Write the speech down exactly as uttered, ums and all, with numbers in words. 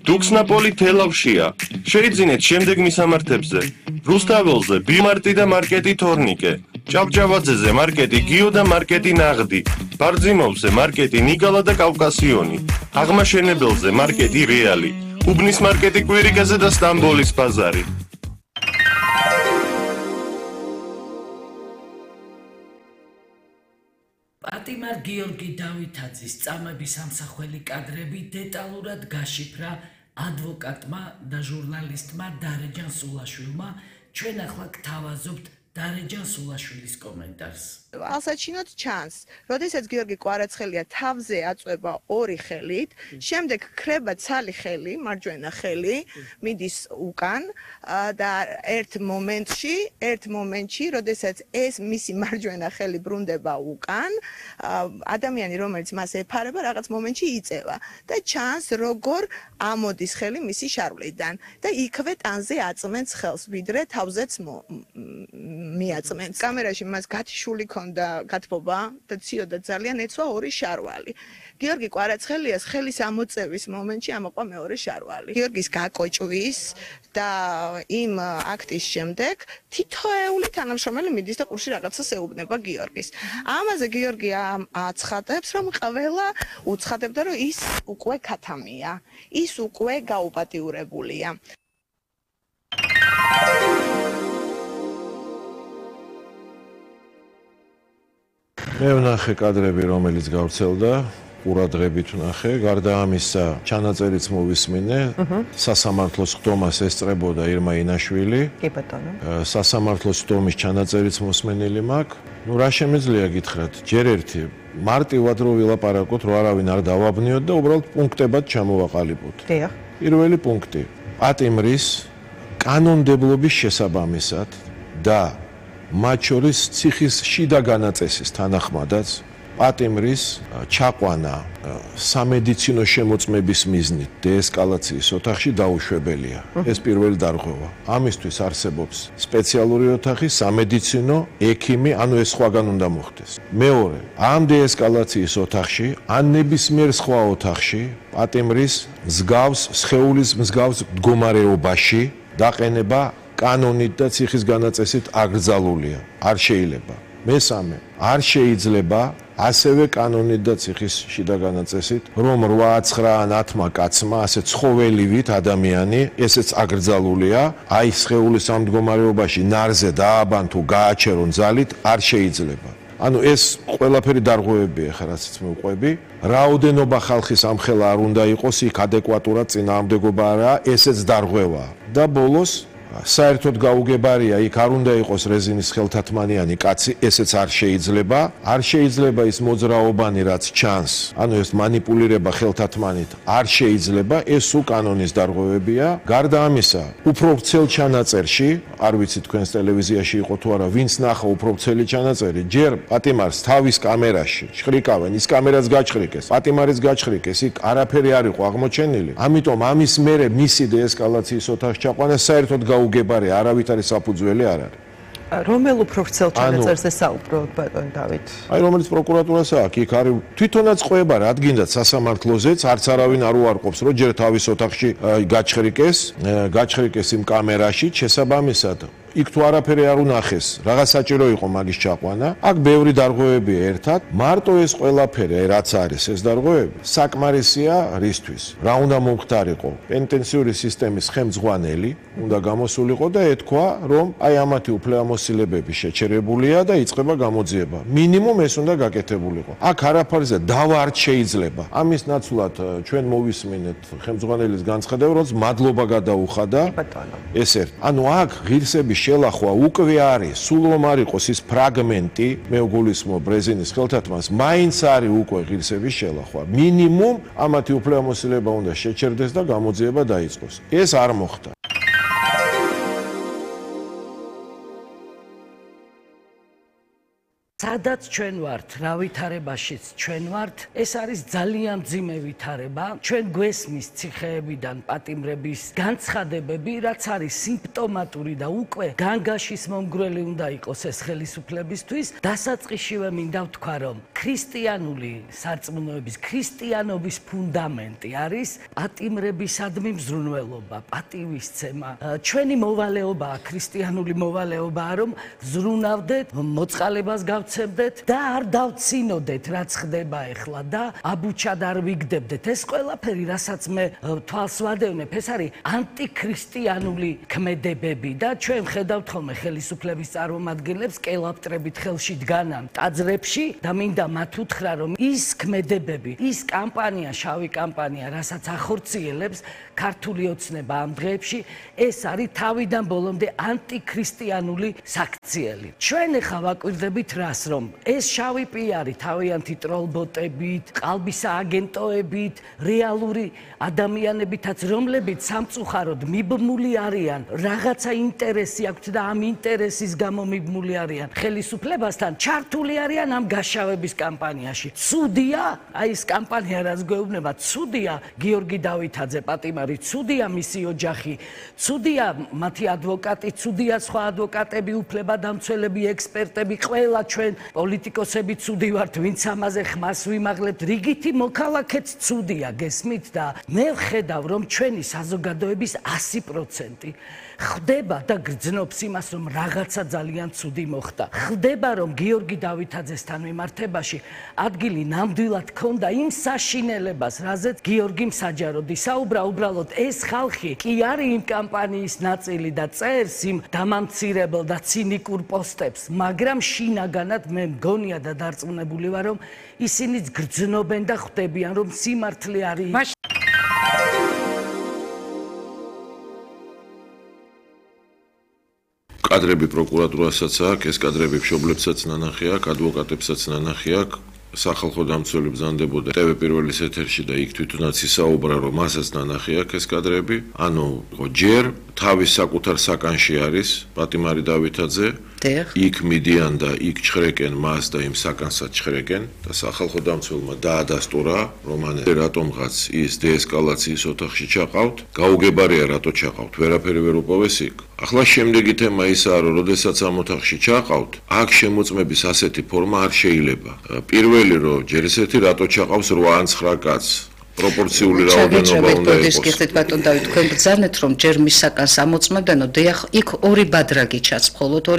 დუქსნაპოლი თელავშია. შეიძინეთ შემდეგ მისამართებზე. რუსთაველზე ბიმარტი და მარკეტი თორნიკე. ჭავჭავაძეზე მარკეტი გიო და მარკეტი ნაღდი. ბარძიმოვზე მარკეტი ნიგალა და კავკასიონი. აღმაშენებელზე მარკეტი რეალი. უბნის მარკეტი კვირიკაზე და სტამბოლის ბაზარი. პატიმარ გიორგი დავითაძის წამების ამსახველი კადრები დეტალურად გაშიფრა ადვოკატმა და ჟურნალისტმა დარეჯან სულაშვილმა. ჩვენ ახლა გთავაზობთ დარეჯან სულაშვილის კომენტარს. ალსაჩინოთ ჩანს, როდესაც გიორგი კვარაცხელია თავზე აწვება ორი ხელით, შემდეგ ქრება ცალი ხელი, მარჯვენა ხელი, მიდის უკან და ერთ მომენტში, ერთ მომენტში, როდესაც ეს მისი მარჯვენა ხელი ბრუნდება უკან, ადამიანი, რომელიც მას ეფარება, რაღაც მომენტში იწევა და ჩანს, როგორ ამოდის ხელი მისი შარვლიდან და იქვე ტანზე აწმენს ხელს, ვიდრე თავზეც მიაწმენს. კამერაში მას გათიშული და გათბობა და ციოდა ძალიან ეცვა ორი შარვალი. გიორგი კვარაცხელიას ხელის ამოწევის მომენტში ამოყვა მეორე შარვალი. გიორგის გაკოჭვის და იმ აქტის შემდეგ თითოეული თანამშრომელი მიდის და ყურში რაღაცას ეუბნება გიორგის. ამაზე გიორგი აცხადებს, რომ ყველა უცხადებდა, რომ ის უკვე ქათამია, ის უკვე გაუპატიურებულია. მე ვნახე კადრები, რომელიც გავრცელდა, ყურადღებით ვნახე, გარდა ამისა, ჩანაწერიც მოვისმინე, სასამართლოს ხდომას ესწრებოდა ირმა ინაშვილი. კი ბატონო. სასამართლოს ხდომის ჩანაწერიც მოსმენილი მაქვს. ნუ რა შემიძლია გითხრათ, ჯერ ერთი მარტივად რო ვილაპარაკოთ, რომ არავინ არ დავაბნიოთ და უბრალოდ პუნქტებად ჩამოვაყალიბოთ. დიახ. პირველი პუნქტი. პატიმრის კანონმდებლობის შესაბამისად და მათ შორის ციხის შიდა განაწესის თანახმადაც პატიმრის ჩაყვანა სამედიცინო შემოწმების მიზნით დეესკალაციის ოთახში დაუშვებელია. ეს პირველი დარღვევა. ამისთვის არსებობს სპეციალური ოთახი, სამედიცინო, ექიმი, ანუ ეს სხვაგან უნდა მოხდეს. მეორე, ამ დეესკალაციის ოთახში, ან ნებისმიერ სხვა ოთახში, პატიმრის მსგავს, სხეულის მსგავს მდგომარეობაში დაყენება კანონით და ციხის განაწესით აკრძალულია. არ შეიძლება. მესამე, არ შეიძლება ასევე კანონით და ციხის შიდა განაწესით, რომ რვა ცხრა ან ათმა კაცმა, ასე ცხოველივით ადამიანი, ესეც აკრძალულია, აი სხეულის ამ მდგომარეობაში ნარზე დააბან თუ გააჩერონ ძალით, არ შეიძლება. ანუ ეს ყველაფერი დარღვევებია ხა რასაც მე ვყვები. რაოდენობა ხალხის ამხელა არ უნდა იყოს, იქ ადეკვატურად წინააღმდეგობა არაა, ესეც დარღვევაა. და ბოლოს საერთოდ გაუგებარია, იქ არ უნდა იყოს რეზინის ხელთათმანიანი კაცი, ესეც არ შეიძლება. არ შეიძლება ის მოძრაობანი, რაც ჩანს, ანუ ეს манипуლირება ხელთათმანით, არ შეიძლება, ეს სულ კანონის დარღვევებია. გარდა ამისა, უფრო ვრცელ ჩანაწერში, არ ვიცი თქვენს ტელევიზიაში იყო თუ არა, ვინც ნახა უფრო ვრცელი ჩანაწერი, ჯერ პატიმარს თავის კამერაში შხრიკავენ, ის კამერაც გაჩხრიკეს, პატიმარიც გაჩხრიკეს, იქ არაფერი არ იყო აღმოჩენილი. ამიტომ ამის მერე მისი დეესკალაციის ოთახში ჩაყვანა საერთოდ გაუგებარია, არავითარი საფუძველი არ არის. რომელ უფრო ვრცელ ჩანაწერზე საუბრობთ, ბატონ დავით? აი, რომელიც პროკურატურას აქვს, იქ არის თვითონაც ყვება, რადგანაც სასამართლოზეც არც არავინ არ უარყოფს, რომ ჯერ თავის ოთახში გაჩხრიკეს, გაჩხრიკეს იმ კამერაში, შესაბამისად იქ თუ არაფერი არ უნახეს, რაღაც საჭირო იყო მაგის ჩაყვანა. აქ ბევრი დარღვევებია ერთად, მარტო ეს ყველაფერი, აი რაც არის ეს დარღვევები, საკმარისია რისთვის? რა უნდა მომხდარიყო? პენიტენციური სისტემის ხელმძღვანელი უნდა გამოსულიყო და ეთქვა, რომ აი ამათი უფლებამოსილებები შეჩერებულია და იწყება გამოძიება. მინიმუმ ეს უნდა გაკეთებულიყო. აქ არაფერზე დავა არ შეიძლება. ამის ნაცვლად ჩვენ მოვისმინეთ ხელმძღვანელის განცხადება, რომ მადლობა გადაუხადა. ეს ერთ. ანუ აქ ღირსების შელახვა უკვე არის, სულ რომ არ იყოს ის ფრაგმენტი, მე ვგულისხმობ რეზინის ხელთათმანს, მაინც არის უკვე ღირსების შელახვა. მინიმუმ ამათი უფლებამოსილება უნდა შეჩერდეს და გამოძიება დაიწყოს. ეს არ მოხდა. სადაც ჩვენ ვართ, რა ვითარებაშიც ჩვენ ვართ, ეს არის ძალიან მძიმე ვითარება. ჩვენ გვესმის ციხეებიდან პატიმრების განცხადებები, რაც არის სიმპტომატური და უკვე განგაშის მომგვრელი უნდა იყოს ეს ხელისუფლებისთვის. დასაწყისშივე მინდა ვთქვა, რომ ქრისტიანული სარწმუნოების, ქრისტიანობის ფუნდამენტი არის პატიმრებისადმი მზრუნველობა, პატივისცემა. ჩვენი მოვალეობაა, ქრისტიანული მოვალეობაა, რომ ზრუნავდეთ, მოწყალებას გავცემდეთ და არ დავცინოდეთ, რაც ხდება ახლა და აბუჩად არ ვიგდებდეთ. ეს ყველაფერი, რასაც მე თვალს ვადევნებ, ეს არის ანტიქრისტიანული ქმედებები და ჩვენ ხედავთ ხოლმე ხელისუფლების წარმომადგენლებს კელაპტრებით ხელში დგანან ტაძრებში და მინდა მათ უთხრა, რომ ის ქმედებები, ის კამპანია, შავი კამპანია, რასაც ახორციელებს ქართული ოცნება ამ დღეებში, ეს არის თავიდან ბოლომდე ანტიქრისტიანული საქციელი. ჩვენ ახლა ვაკვირდებით რას, რომ ეს შავი პიარი თავიანთი ტროლბოტებით, ყალბის აგენტოებით, რეალური ადამიანებითაც, რომლებიც სამწუხაროდ მიბმული არიან, რაღაცა ინტერესი აქვთ და ამ ინტერესის გამო მიბმული არიან ხელისუფლებასთან, ჩართული არიან ამ გაშავების კამპანიაში. ცუდია, აი ეს კამპანია, რაც გვეუბნება, ცუდია გიორგი დავითაძე პატიმარი, ცუდია მისი ოჯახი, ცუდია მათი ადვოკატი, ცუდია სხვა ადვოკატები, უფლებადამცველები, ექსპერტები, ყველა ჩვენ პოლიტიკოსები ცუდი ვართ, ვინც ამაზე ხმას ვიმაღლებთ, რიგითი მოქალაქეც ცუდია, გესმით და მე ვხედავ, რომ ჩვენი საზოგადოების ასი პროცენტი ხდება და გრძნობს იმას, რომ რაღაცა ძალიან ცუდი მოხდა. ხდება, რომ გიორგი დავითაძესთან მიმართებაში ადგილი ნამდვილად ჰქონდა იმ საშინელებას, რაზეც გიორგი მსაჯაროდ ისაუბრა, უბრალოდ ეს ხალხი კი არის იმ კამპანიის ნაწილი და წერს იმ დამამცირებელ და ცინიკურ პოსტებს, მაგრამ შინაგანად მე მგონია და დარწმუნებული ვარ, რომ ისინიც გრძნობენ და ხვდებიან, რომ სიმართლე არის. კადრები პროკურატურასაც აქვს, ეს კადრები მშობლებსაც ნანახი აქვს, ადვოკატებსაც ნანახი აქვს. სახალხო დამცველი ბრძანდებოდა ტევ პირველის ეთერში და იქ თვითონაც ისაუბრა, რომ მასაც ნანახი აქვს ეს კადრები. ანუ ჯერ თავის საკუთარ საკანში არის პატიმარი დავითაძე. იქ მიდიან და იქ ჩხრეკენ მას და იმ საკანსაც ჩხრეკენ და სახალხო დამცველმა დაადასტურა, რომ ან რატომღაც ის დეესკალაციის ოთახში ჩაყავთ, გაუგებარია რატო ჩაყავთ, ვერაფერი ვერ უპოვეს იქ. ახლა შემდეგი თემა ისაა, რომ როდესაც ამ ოთახში ჩაყავთ, აქ შემოწმების ასეთი ფორმა არ შეიძლება. პირველი რომ ჯერ ესეთი რატო ჩაყავს რვა ან ცხრა კაცს პროპორციული რაოდენობა უნდა იყოს. გიხდით ბატონ დავით, თქვენ ბრძანეთ, რომ ჯერ მის საკანს ამოწმებდნო, და იქ ორი ბადრაგი ჩაц მხოლოდ